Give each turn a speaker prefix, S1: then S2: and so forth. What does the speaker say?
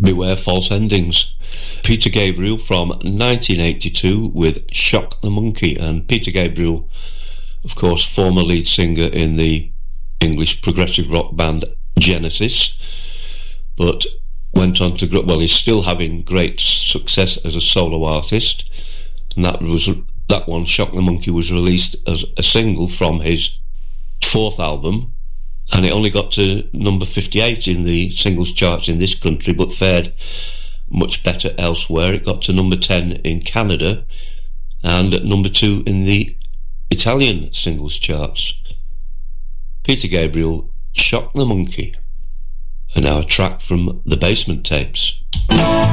S1: Beware False Endings. Peter Gabriel from 1982 with Shock the Monkey. And Peter Gabriel, of course, former lead singer in the English progressive rock band Genesis, but went on to grow. Well, he's still having great success as a solo artist, and that one, Shock the Monkey, was released as a single from his fourth album, and it only got to number 58 in the singles charts in this country, but fared much better elsewhere. It got to number 10 in Canada and at number 2 in the Italian singles charts. Peter Gabriel, Shock the Monkey. And now a track from the Basement Tapes.